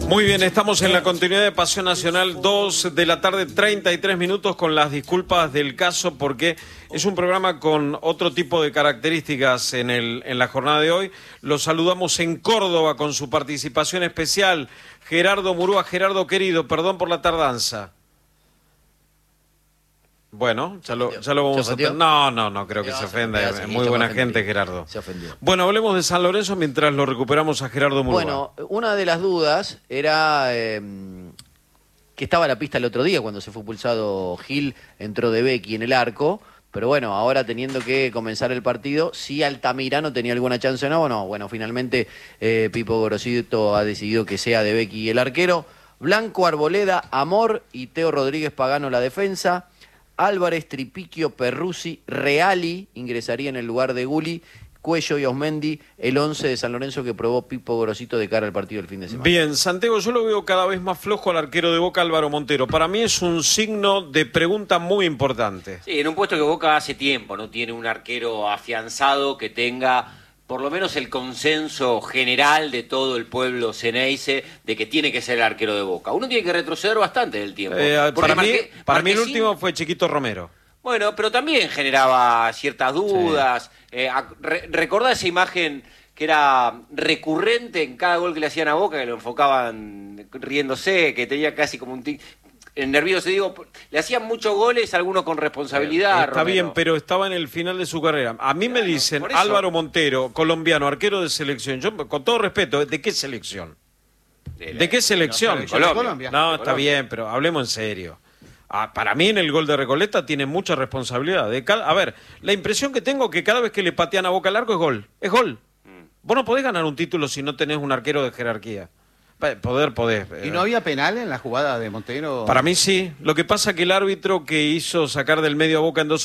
Muy bien, estamos en la continuidad de Pasión Nacional, 2 de la tarde, 33 minutos, con las disculpas del caso, porque es un programa con otro tipo de características en la jornada de hoy. Los saludamos en Córdoba con su participación especial, Gerardo Murúa. Gerardo querido, perdón por la tardanza. Bueno, ya lo vamos a tener. No creo que se ofenda. Es muy buena gente, Gerardo. Se ofendió. Bueno, hablemos de San Lorenzo mientras lo recuperamos a Gerardo Murúa. Bueno, una de las dudas era que estaba a la pista el otro día cuando se fue expulsado Gil, entró De Becchi en el arco, pero bueno, ahora teniendo que comenzar el partido, si Altamirano tenía alguna chance o no. Bueno, finalmente Pipo Gorosito ha decidido que sea De Becchi el arquero. Blanco, Arboleda, Amor y Teo Rodríguez Pagano la defensa. Álvarez, Tripiquio, Perruzzi, Reali ingresaría en el lugar de Gulli, Cuello y Osmendi, el 11 de San Lorenzo que probó Pipo Gorosito de cara al partido del fin de semana. Bien, Santiago, yo lo veo cada vez más flojo al arquero de Boca, Álvaro Montero. Para mí es un signo de pregunta muy importante. Sí, en un puesto que Boca hace tiempo no tiene un arquero afianzado que tenga por lo menos el consenso general de todo el pueblo ceneice de que tiene que ser el arquero de Boca. Uno tiene que retroceder bastante del tiempo. Para mí el último fue Chiquito Romero. Bueno, pero también generaba ciertas dudas. Sí. Recordá esa imagen que era recurrente en cada gol que le hacían a Boca, que lo enfocaban riéndose, que tenía casi como un nervioso, digo, le hacían muchos goles, algunos con responsabilidad. Está Romero. bien, pero estaba en el final de su carrera. A mí me dicen, Álvaro Montero, colombiano, arquero de selección. Yo, con todo respeto, ¿de qué selección? ¿De qué selección? Colombia. No, está bien, pero hablemos en serio. Para mí en el gol de Recoleta tiene mucha responsabilidad. A ver, la impresión que tengo es que cada vez que le patean a Boca al arco es gol. Es gol. Vos no podés ganar un título si no tenés un arquero de jerarquía. Podés. ¿Y no había penal en la jugada de Montero? Para mí sí. Lo que pasa es que el árbitro que hizo sacar del medio a Boca en dos